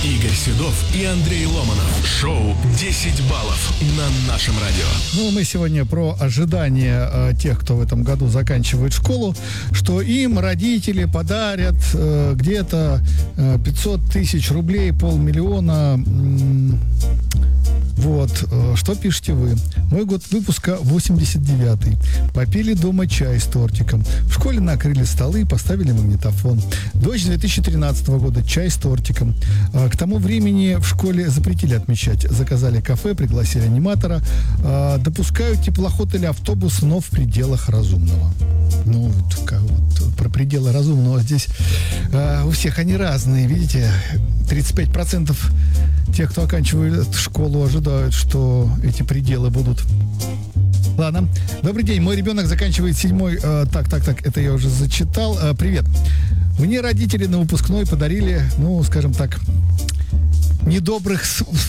Игорь Седов и Андрей Ломанов. Шоу «10 баллов» на нашем радио. Ну, мы сегодня про ожидания тех, кто в этом году заканчивает школу, что им родители подарят где-то 500 тысяч рублей, 500 000. Вот, что пишете вы? Мой год выпуска 89-й. Попили дома чай с тортиком. В школе накрыли столы и поставили магнитофон. Дочь 2013 года, чай с тортиком. К тому времени в школе запретили отмечать. Заказали кафе, пригласили аниматора. Допускают теплоход или автобус, но в пределах разумного. Ну, вот, про пределы разумного здесь у всех они разные, видите, 35% тех, кто оканчивает школу, ожидают, что эти пределы будут. Ладно. Добрый день, мой ребенок заканчивает 7-й. Так, это я уже зачитал. Привет. Мне родители на выпускной подарили, ну, скажем так, недобрых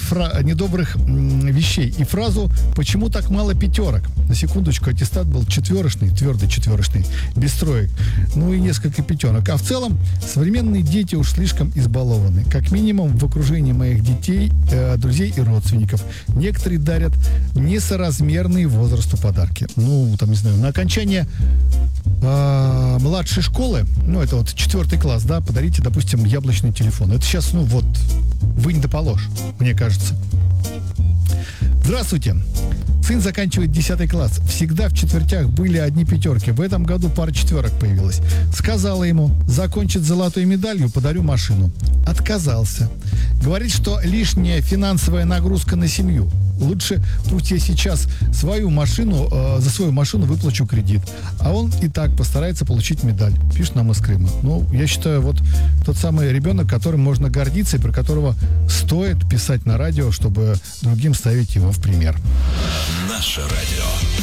вещей и фразу «почему так мало пятерок?». На секундочку, аттестат был четверочный, твердый четверочный, без троек, ну и несколько пятерок. А в целом современные дети уж слишком избалованы. Как минимум в окружении моих детей, друзей и родственников. Некоторые дарят несоразмерные возрасту подарки. Ну, там, не знаю, на окончание младшей школы, ну, это вот 4 класс, да, подарите, допустим, яблочный телефон. Это сейчас, ну, вот, вынь да положь, мне кажется. Здравствуйте. Сын заканчивает 10 класс. Всегда в четвертях были одни пятерки. В этом году пара четверок появилась. Сказала ему, закончит золотой медалью, подарю машину. Отказался. Говорит, что лишняя финансовая нагрузка на семью. Лучше пусть я сейчас за свою машину выплачу кредит. А он и так постарается получить медаль. Пишет нам из Крыма. Ну, я считаю, вот тот самый ребенок, которым можно гордиться и про которого стоит писать на радио, чтобы другим ставить его в пример. Наше радио.